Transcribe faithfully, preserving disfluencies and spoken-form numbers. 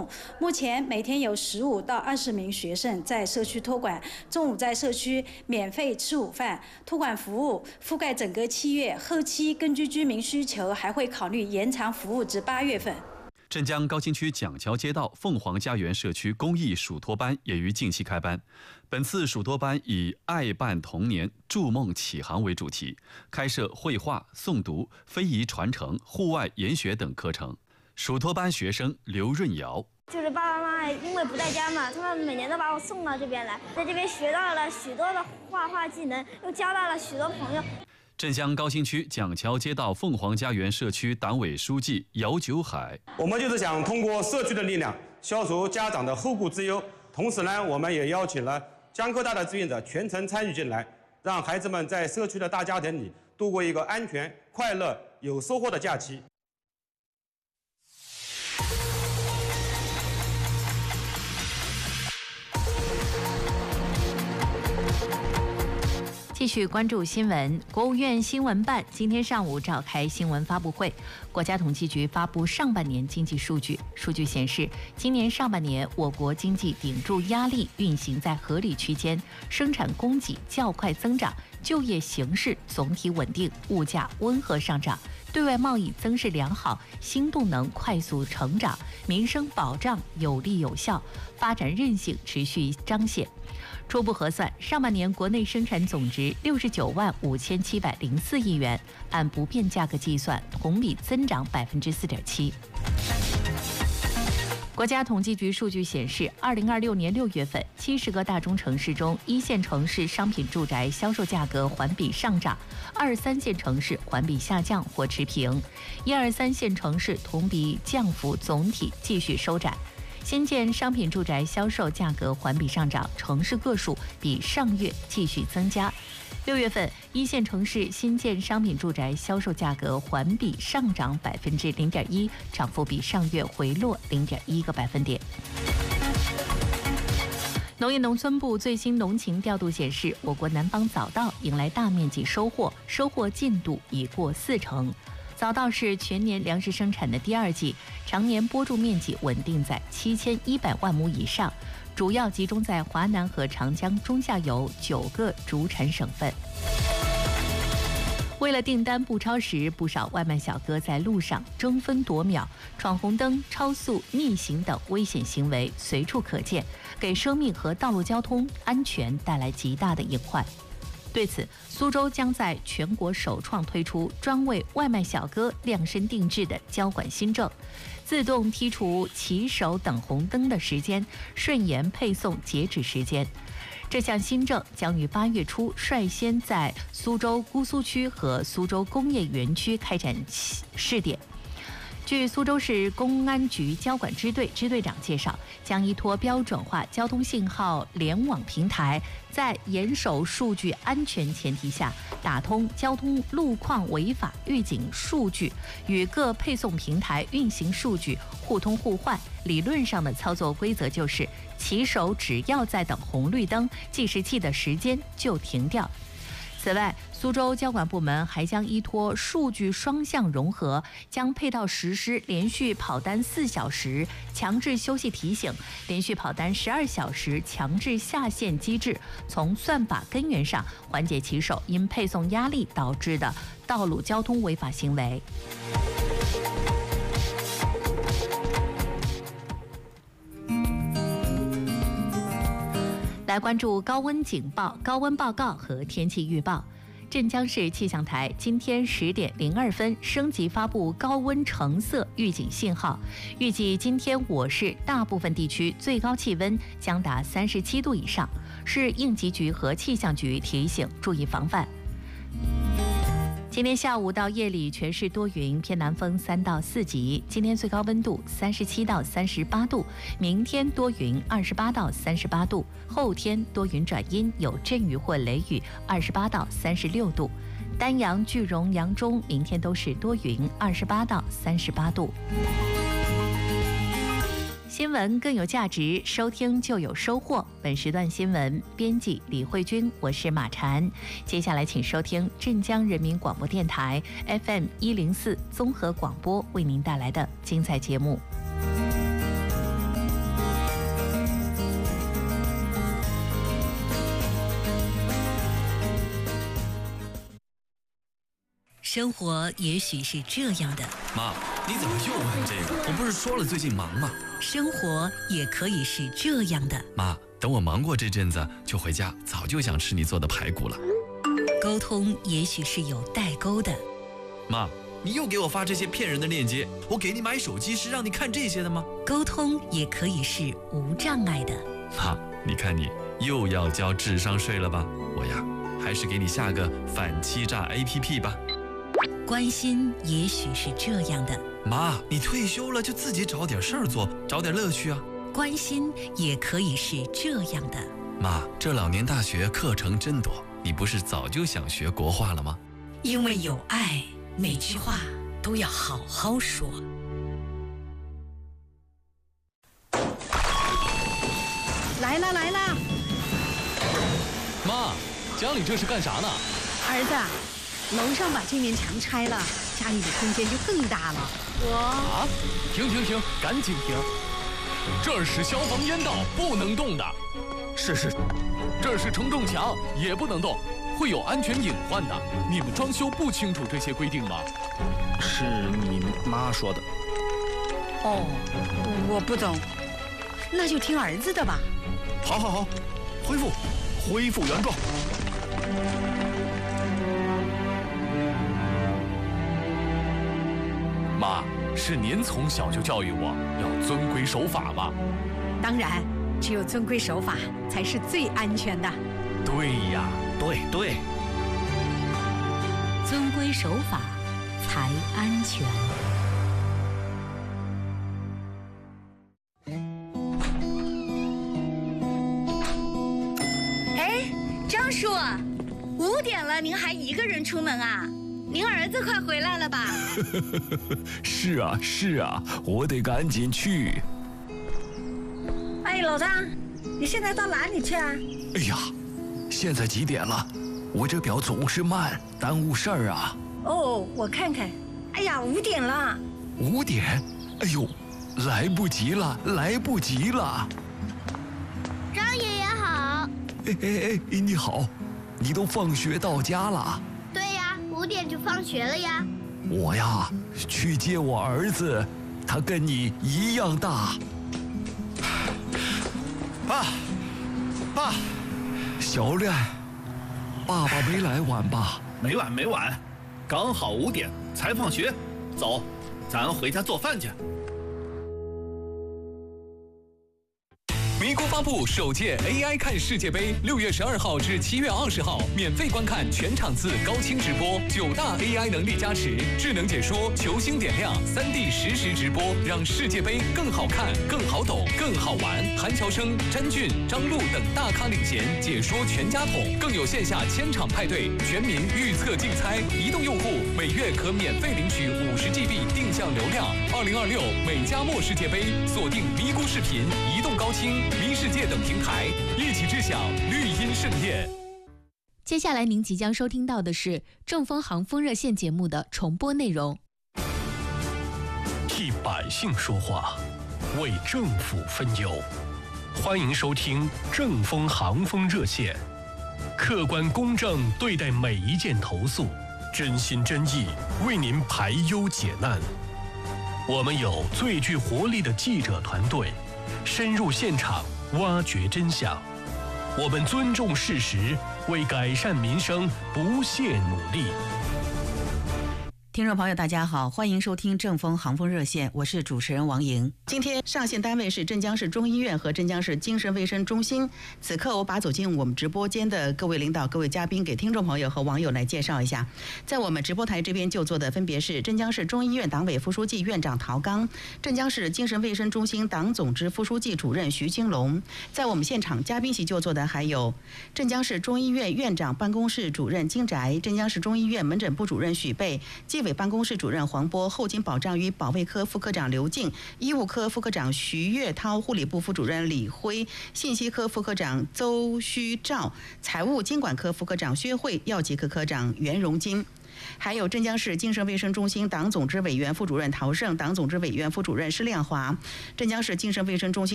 动。目前每天有十五到二十名学生在社区托管，中午在社区免费吃午饭。托管服务覆盖整个七月，后期根据居民需求，还会考虑延长服务至八月份。 镇江高新区蒋桥街道凤凰家园社区公益暑托班也于近期开班。本次暑托班以爱伴童年、筑梦启航为主题，开设绘画、诵读、非遗传承、户外研学等课程。暑托班学生刘润瑶。 就是爸爸妈妈因为不在家嘛，他们每年都把我送到这边来，在这边学到了许多的画画技能，又交到了许多朋友。 镇江高新区蒋桥街道凤凰家园社区党委书记姚九海， 我们就是想通过社区的力量消除家长的后顾之忧，同时呢，我们也邀请了江科大的志愿者全程参与进来，让孩子们在社区的大家庭里度过一个安全、快乐、有收获的假期。 继续关注新闻，国务院新闻办今天上午召开新闻发布会，国家统计局发布上半年经济数据。数据显示，今年上半年我国经济顶住压力，运行在合理区间，生产供给较快增长，就业形势总体稳定，物价温和上涨，对外贸易增势良好，新动能快速成长，民生保障有力有效，发展韧性持续彰显。初步核算，上半年国内生产总值六十九万五千七百零四亿元，按不变价格计算，同比增长百分之四点七。国家统计局数据显示，二零二六年六月份，七十个大中城市中，一线城市商品住宅销售价格环比上涨，二三线城市环比下降或持平，一二三线城市同比降幅总体继续收窄。新建商品住宅销售价格环比上涨，城市个数比上月继续增加。六月份，一线城市新建商品住宅销售价格环比上涨百分之零点一，涨幅比上月回落零点一个百分点。农业农村部最新农情调度显示，我国南方早稻迎来大面积收获，收获进度已过四成。早稻是全年粮食生产的第二季，常年播种面积稳定在七千一百万亩以上，主要集中在华南和长江中下游九个主产省份。为了订单不超时，不少外卖小哥在路上争分夺秒，闯红灯、超速、逆行等危险行为随处可见，给生命和道路交通安全带来极大的隐患。对此，苏州将在全国首创推出专为外卖小哥量身定制的交管新政，自动剔除骑手等红灯的时间，顺延配送截止时间。这项新政将于八月初率先在苏州姑苏区和苏州工业园区开展试点。据苏州市公安局交管支队支队长介绍，将依托标准化交通信号联网平台，在严守数据安全前提下，打通交通路况违法预警数据与各配送平台运行数据互通互换。理论上的操作规则就是，骑手只要在等红绿灯，计时器的时间就停掉。此外，苏州交管部门还将依托数据双向融合，将配套实施连续跑单四小时强制休息提醒、连续跑单十二小时强制下线机制，从算法根源上缓解骑手因配送压力导致的道路交通违法行为。来关注高温警报、高温报告和天气预报。镇江市气象台今天十点零二分升级发布高温橙色预警信号，预计今天我市大部分地区最高气温将达三十七度以上，市应急局和气象局提醒注意防范。今天下午到夜里全市多云，偏南风三到四级。今天最高温度三十七到三十八度，明天多云二十八到三十八度，后天多云转阴，有阵雨或雷雨，二十八到三十六度。丹阳、句容、扬中明天都是多云，二十八到三十八度。新闻更有价值，收听就有收获。本时段新闻编辑李慧君，我是马婵。接下来请收听镇江人民广播电台 F M 一零四综合广播为您带来的精彩节目。 生活也许是这样的。 妈，你怎么又问这个？我不是说了最近忙吗？ 生活也可以是这样的。 妈，等我忙过这阵子就回家，早就想吃你做的排骨了。 沟通也许是有代沟的。 妈，你又给我发这些骗人的链接，我给你买手机是让你看这些的吗？ 沟通也可以是无障碍的。 妈，你看你又要交智商税了吧？我呀，还是给你下个反欺诈 A P P 吧。 关心也许是这样的。 妈，你退休了就自己找点事儿做，找点乐趣啊。 关心也可以是这样的。 妈，这老年大学课程真多，你不是早就想学国画了吗？ 因为有爱，每句话都要好好说。 来了来了， 妈，家里这是干啥呢？ 儿子，楼上把这面墙拆了，家里的空间就更大了。我啊，停停停，赶紧停！这儿是消防烟道，不能动的。是是，这儿是承重墙，也不能动，会有安全隐患的。你们装修不清楚这些规定吗？ 是你妈说的。 哦，我不懂，那就听儿子的吧。 好好好，恢复，恢复原状。 妈，是您从小就教育我要遵规守法吗？ 当然，只有遵规守法才是最安全的。 对呀， 对对， 遵规守法才安全。 哎，张叔，五点了，您还一个人出门啊？您儿子快回来了吧？ 是啊是啊，我得赶紧去。 哎，老张，你现在到哪里去啊？ 哎呀，现在几点了？我这表总是慢，耽误事儿啊。 哦，我看看。哎呀，五点了。 五点？哎呦，来不及了，来不及了。 张爷爷好。 哎哎哎，你好，你都放学到家了？ 对呀，五点就放学了呀。 我呀，去接我儿子，他跟你一样大。 爸，爸， 小亮，爸爸没来晚吧？ 没晚没晚，刚好五点才放学。走，咱回家做饭去。 咪咕发布首届 A I 看世界杯，六月十二号至七月二十号，免费观看全场次高清直播，九大 A I 能力加持，智能解说，球星点亮，三 D 实时直播，让世界杯更好看、更好懂、更好玩。韩乔生、詹俊、张璐等大咖领衔，解说全家桶，更有线下千场派对，全民预测竞猜。移动用户每月可免费领取五十 G B 定向流量。二零二六美加墨世界杯，锁定咪咕视频、移动高清、咪世界等平台，一起致享绿茵盛宴。 接下来您即将收听到的是正风航风热线节目的重播内容。 替百姓说话，为政府分忧。欢迎收听正风航风热线，客观公正对待每一件投诉，真心真意为您排忧解难。我们有最具活力的记者团队，深入现场挖掘真相。我们尊重事实，为改善民生不懈努力。 听众朋友大家好，欢迎收听正风航风热线，我是主持人王莹。今天上线单位是镇江市中医院和镇江市精神卫生中心。此刻我把走进我们直播间的各位领导、各位嘉宾给听众朋友和网友来介绍一下。在我们直播台这边就座的分别是镇江市中医院党委副书记、院长陶刚，镇江市精神卫生中心党总支副书记、主任徐金龙。在我们现场嘉宾席就座的还有镇江市中医院院长办公室主任金宅、镇江市中医院门诊部主任许贝、纪委办公室主任黄波、后勤保障与保卫科副科长刘静、医务科副科长徐月涛、护理部副主任李辉、信息科副科长邹虚照、财务经管科副科长薛慧、药剂科科长袁荣金。还有镇江市精神卫生中心党总支委员副主任陶胜、党总支委员副主任施亮华、镇江市精神卫生中心